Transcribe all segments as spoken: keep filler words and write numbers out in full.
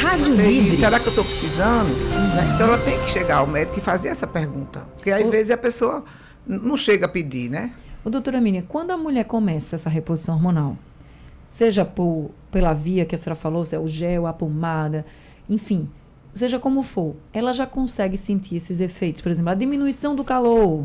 Rádio Livre. Será que eu estou precisando? Né? Então ela tem que chegar ao médico e fazer essa pergunta. Porque às o... vezes a pessoa não chega a pedir, né? Ô, doutora Miriam, quando a mulher começa essa reposição hormonal, seja por, pela via que a senhora falou, se é o gel, a pomada, enfim, seja como for, ela já consegue sentir esses efeitos? Por exemplo, a diminuição do calor,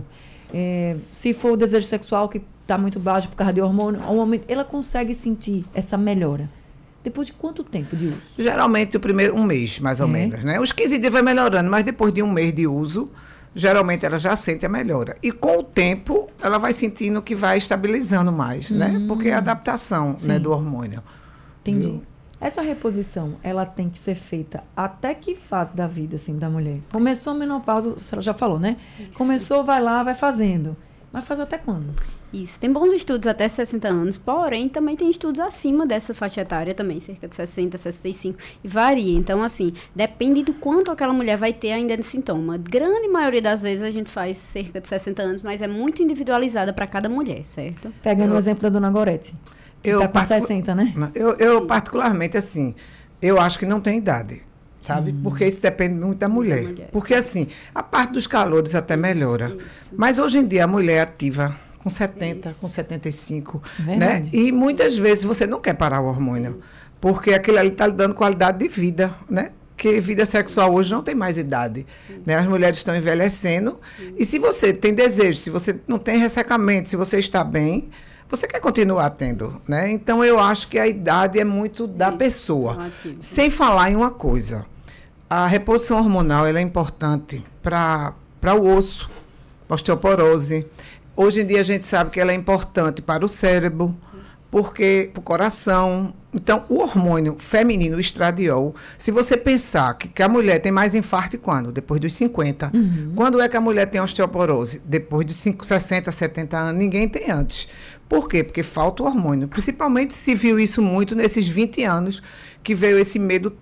é, se for o desejo sexual que está muito baixo por causa de hormônio, ela consegue sentir essa melhora? Depois de quanto tempo de uso? Geralmente o primeiro, um mês, mais ou é. menos, né? Os quinze dias vai melhorando, mas depois de um mês de uso, geralmente ela já sente a melhora. E com o tempo, ela vai sentindo que vai estabilizando mais, hum. né? Porque é a adaptação, né, do hormônio. Entendi. Viu? Essa reposição, ela tem que ser feita até que fase da vida, assim, da mulher? Começou a menopausa, você já falou, né? Isso. Começou, vai lá, vai fazendo. Mas faz até quando? Isso, tem bons estudos até sessenta anos, porém também tem estudos acima dessa faixa etária também, cerca de sessenta, sessenta e cinco, e varia. Então, assim, depende do quanto aquela mulher vai ter ainda de sintoma. A grande maioria das vezes a gente faz cerca de sessenta anos, mas é muito individualizada para cada mulher, certo? Pegando eu, o exemplo da dona Gorete, que está com sessenta, né? Eu, eu particularmente, assim, eu acho que não tem idade, sabe? Hum. Porque isso depende muito da mulher. mulher. Porque, assim, a parte dos calores até melhora. Isso. Mas hoje em dia a mulher ativa com setenta, Isso. com setenta e cinco, né? E muitas vezes você não quer parar o hormônio, Isso. porque aquilo ali está lhe dando qualidade de vida, né? Porque vida sexual hoje não tem mais idade, né? As mulheres estão envelhecendo, e se você tem desejo, se você não tem ressecamento, se você está bem, você quer continuar tendo, né? Então eu acho que a idade é muito da Isso. pessoa. Sem falar em uma coisa, a reposição hormonal ela é importante para para o osso, osteoporose. Hoje em dia a gente sabe que ela é importante para o cérebro, porque para o coração. Então, o hormônio feminino, o estradiol, se você pensar que, que a mulher tem mais infarto quando? Depois dos cinquenta. Uhum. Quando é que a mulher tem osteoporose? Depois dos sessenta, setenta anos. Ninguém tem antes. Por quê? Porque falta o hormônio. Principalmente se viu isso muito nesses vinte anos, que veio esse medo